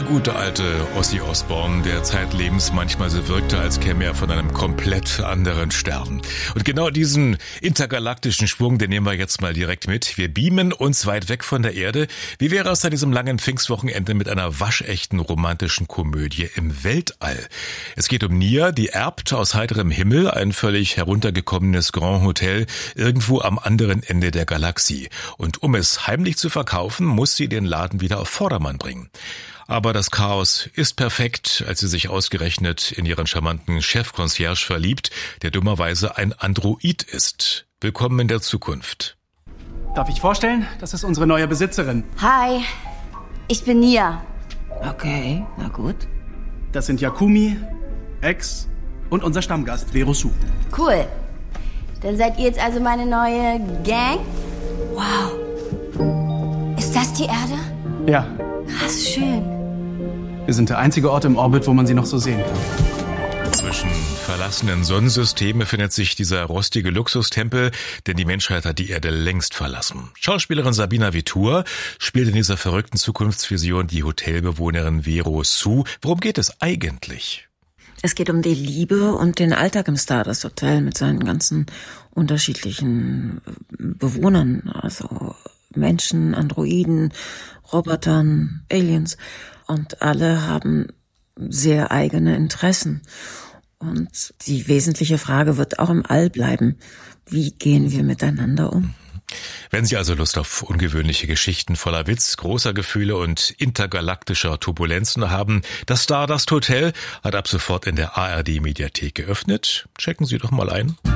Der gute alte Ozzy Osbourne, der zeitlebens manchmal so wirkte, als käme er von einem komplett anderen Stern. Und genau diesen intergalaktischen Schwung, den nehmen wir jetzt mal direkt mit. Wir beamen uns weit weg von der Erde. Wie wäre es an diesem langen Pfingstwochenende mit einer waschechten romantischen Komödie im Weltall? Es geht um Nia, die erbt aus heiterem Himmel ein völlig heruntergekommenes Grand Hotel irgendwo am anderen Ende der Galaxie. Und um es heimlich zu verkaufen, muss sie den Laden wieder auf Vordermann bringen. Aber das Chaos ist perfekt, als sie sich ausgerechnet in ihren charmanten Chef-Concierge verliebt, der dummerweise ein Android ist. Willkommen in der Zukunft. Darf ich vorstellen? Das ist unsere neue Besitzerin. Hi, ich bin Nia. Okay, na gut. Das sind Yakumi, Ex und unser Stammgast, Vero Su. Cool. Dann seid ihr jetzt also meine neue Gang? Wow. Ist das die Erde? Ja. Krass schön. Wir sind der einzige Ort im Orbit, wo man sie noch so sehen kann. Zwischen verlassenen Sonnensystemen befindet sich dieser rostige Luxustempel, denn die Menschheit hat die Erde längst verlassen. Schauspielerin Sabina Vitur spielt in dieser verrückten Zukunftsvision die Hotelbewohnerin Vero Su. Worum geht es eigentlich? Es geht um die Liebe und den Alltag im Stardust Hotel mit seinen ganzen unterschiedlichen Bewohnern, also Menschen, Androiden, Robotern, Aliens. Und alle haben sehr eigene Interessen. Und die wesentliche Frage wird auch im All bleiben. Wie gehen wir miteinander um? Wenn Sie also Lust auf ungewöhnliche Geschichten voller Witz, großer Gefühle und intergalaktischer Turbulenzen haben, das Stardust Hotel hat ab sofort in der ARD-Mediathek geöffnet. Checken Sie doch mal ein.